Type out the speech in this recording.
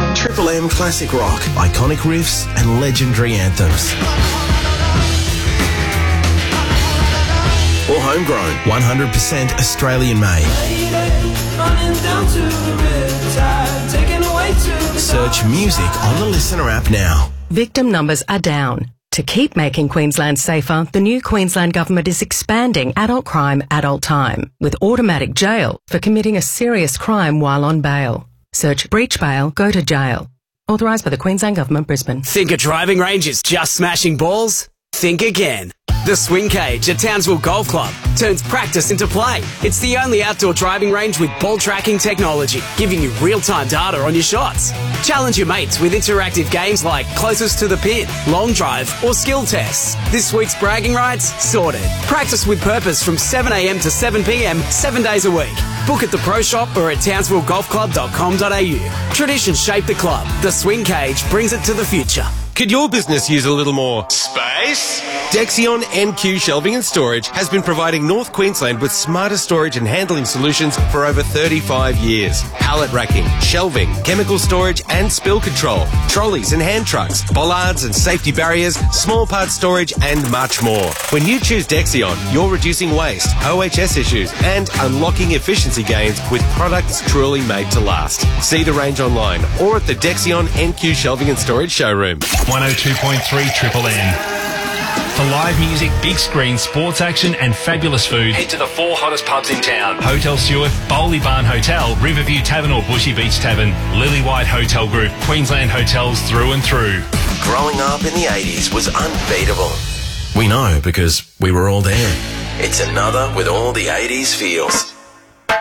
Triple M classic rock, iconic riffs and legendary anthems. Or homegrown, 100% Australian made. Search music on the Listener app now. Victim numbers are down. To keep making Queensland safer, the new Queensland Government is expanding adult crime, adult time, with automatic jail for committing a serious crime while on bail. Search breach bail, go to jail. Authorised by the Queensland Government, Brisbane. Think a driving range is just smashing balls? Think again. The Swing Cage at Townsville Golf Club turns practice into play. It's the only outdoor driving range with ball tracking technology, giving you real-time data on your shots. Challenge your mates with interactive games like Closest to the Pin, Long Drive, or Skill Tests. This week's bragging rights? Sorted. Practice with purpose from 7 a.m. to 7 p.m, 7 days a week. Book at the Pro Shop or at townsvillegolfclub.com.au. Tradition shaped the club. The Swing Cage brings it to the future. Could your business use a little more space? Dexion NQ Shelving and Storage has been providing North Queensland with smarter storage and handling solutions for over 35 years. Pallet racking, shelving, chemical storage and spill control, trolleys and hand trucks, bollards and safety barriers, small part storage and much more. When you choose Dexion, you're reducing waste, OHS issues and unlocking efficiency gains with products truly made to last. See the range online or at the Dexion NQ Shelving and Storage showroom. 102.3 Triple M. For live music, big screen, sports action and fabulous food, head to the 4 hottest pubs in town. Hotel Stewart, Bowley Barn Hotel, Riverview Tavern or Bushy Beach Tavern, Lily White Hotel Group, Queensland hotels through and through. Growing up in the 80s was unbeatable. We know because we were all there. It's another with all the 80s feels.